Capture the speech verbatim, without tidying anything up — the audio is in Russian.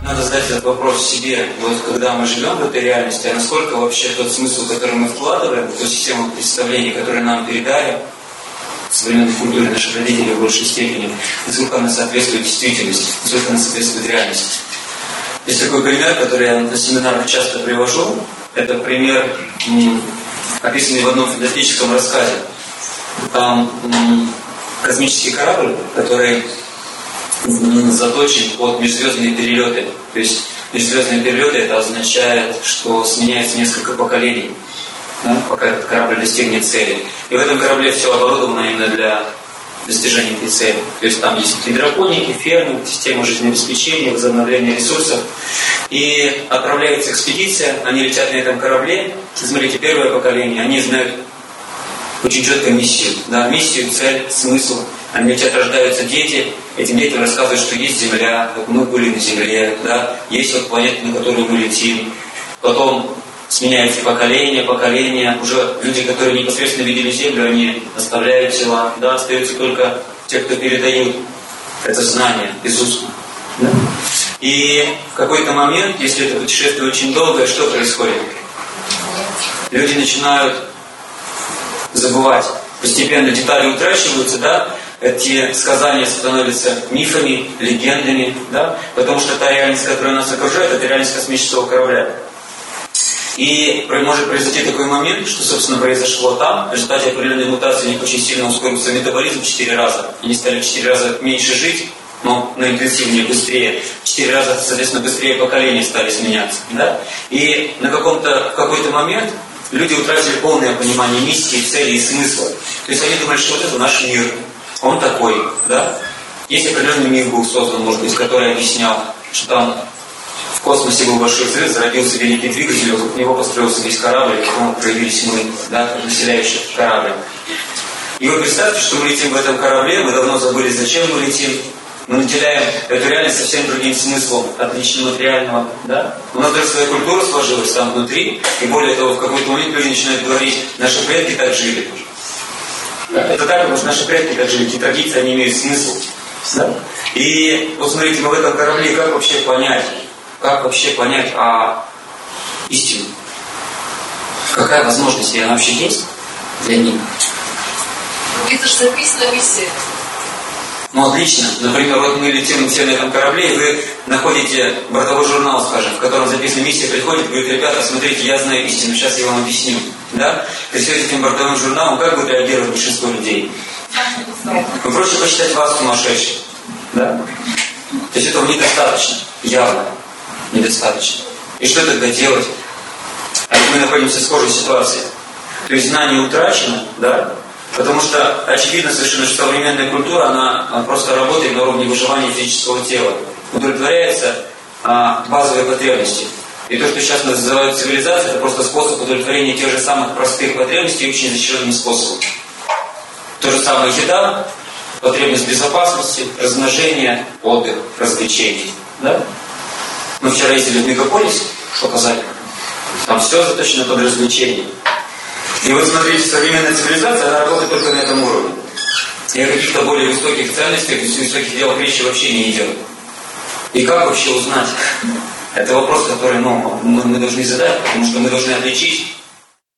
Надо задать этот вопрос себе, вот когда мы живем в этой реальности, а насколько вообще тот смысл, который мы вкладываем, ту систему представлений, которую нам передали в современной культуре наших родителей в большей степени, насколько она соответствует действительности, насколько она соответствует реальности. Есть такой пример, который я на семинарах часто привожу. Это пример, описанный в одном фантастическом рассказе. Там космический корабль, который заточен под межзвездные перелеты. То есть межзвездные перелеты это означает, что сменяется несколько поколений, да, пока этот корабль достигнет цели. И в этом корабле все оборудовано именно для достижения этой цели. То есть там есть гидропоники, фермы, система жизнеобеспечения, возобновления ресурсов. И отправляется экспедиция, они летят на этом корабле. Смотрите, первое поколение, они знают очень четко миссию. Да, миссию, цель, смысл. Они летят, рождаются дети, этим детям рассказывают, что есть Земля, как мы были на Земле, да, есть вот планета, на которую мы летим. Потом сменяются поколения, поколения, уже люди, которые непосредственно видели Землю, они оставляют тела, да, остаются только те, кто передают это знание из уст. Да? И в какой-то момент, если это путешествие очень долгое, что происходит? Люди начинают забывать. Постепенно детали утрачиваются, да, эти сказания становятся мифами, легендами, да, потому что та реальность, которая нас окружает, это реальность космического корабля. И может произойти такой момент, что, собственно, произошло там, в результате определенной мутации у них очень сильно ускорился метаболизм в четыре раза. Они стали в четыре раза меньше жить, но на интенсивнее, быстрее. В четыре раза, соответственно, быстрее поколения стали сменяться. Да? И на каком-то, в какой-то момент люди утратили полное понимание миссии, цели и смысла. То есть они думали, что вот это наш мир, он такой. Да? Есть определенный мир был создан, может быть, который объяснял, что там в космосе был большой взрыв, зародился великий двигатель, вокруг него построился весь корабль, и потом проявились мы, да, как населяющие корабль. И вы представьте, что мы летим в этом корабле, мы давно забыли, зачем мы летим. Мы наделяем эту реальность совсем другим смыслом, отличным от реального. Да? У нас даже своя культура сложилась там внутри, и более того, в какой-то момент люди начинают говорить, наши предки так жили. Это так, потому что наши предки так жили, эти традиции, они имеют смысл. Да? И вот смотрите, мы в этом корабле, как вообще понять, как вообще понять а, истину? Какая возможность, и она вообще есть для них? Это же записано миссия. Ну, отлично. Например, вот мы летим все на этом корабле, и вы находите бортовой журнал, скажем, в котором записана миссия, приходит, говорит, ребята, смотрите, я знаю истину, сейчас я вам объясню. Да? И все этим бортовым журналом, как будет реагировать большинство людей? Ну, проще посчитать вас сумасшедшим. Да? То есть этого недостаточно, явно. Недостаточно. И что тогда делать? А ведь мы находимся в схожей ситуации. То есть знание утрачено, да? Потому что очевидно совершенно, что современная культура, она, она просто работает на уровне выживания физического тела. Удовлетворяется а, базовые потребности. И то, что сейчас называют цивилизацией, это просто способ удовлетворения тех же самых простых потребностей очень изощренным способом. То же самое еда, потребность безопасности, размножение, отдых, развлечения. Да? Мы вчера ездили в мегаполис, что казали, там все заточено под развлечение. И вот смотрите, современная цивилизация, она работает только на этом уровне. И о каких-то более высоких ценностях, высоких делах речи вообще не идет. И как вообще узнать? Это вопрос, который ну, мы должны задать, потому что мы должны отличить